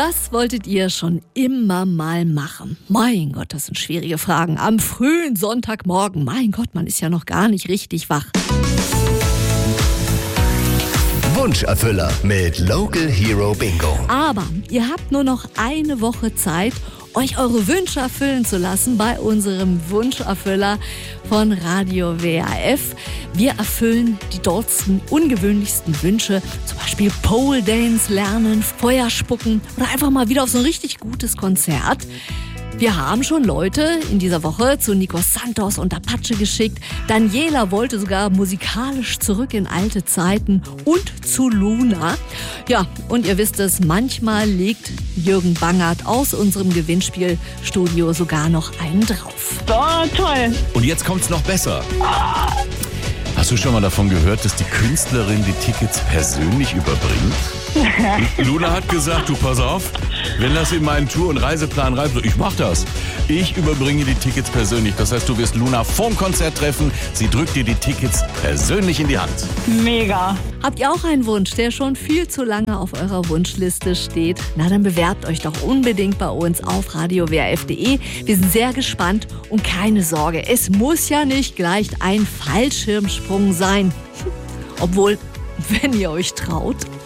Was wolltet ihr schon immer mal machen? Mein Gott, das sind schwierige Fragen. Am frühen Sonntagmorgen. Mein Gott, man ist ja noch gar nicht richtig wach. Wunscherfüller mit Local Hero Bingo. Aber ihr habt nur noch eine Woche Zeit, euch eure Wünsche erfüllen zu lassen bei unserem Wunscherfüller von Radio WRF. Wir erfüllen die dollsten, ungewöhnlichsten Wünsche, zum Beispiel Pole Dance lernen, Feuer spucken oder einfach mal wieder auf so ein richtig gutes Konzert. Wir haben schon Leute in dieser Woche zu Nikos Santos und Apache geschickt. Daniela wollte sogar musikalisch zurück in alte Zeiten und zu Luna. Ja, und ihr wisst es, manchmal legt Jürgen Bangert aus unserem Gewinnspielstudio sogar noch einen drauf. Oh, toll. Und jetzt kommt's noch besser. Hast du schon mal davon gehört, dass die Künstlerin die Tickets persönlich überbringt? Luna hat gesagt, du pass auf, wenn das in meinen Tour- und Reiseplan reift, ich mach das. Ich überbringe die Tickets persönlich. Das heißt, du wirst Luna vorm Konzert treffen. Sie drückt dir die Tickets persönlich in die Hand. Mega. Habt ihr auch einen Wunsch, der schon viel zu lange auf eurer Wunschliste steht? Na, dann bewerbt euch doch unbedingt bei uns auf radiowrf.de. Wir sind sehr gespannt und keine Sorge, es muss ja nicht gleich ein Fallschirmsprung sein. Obwohl, wenn ihr euch traut.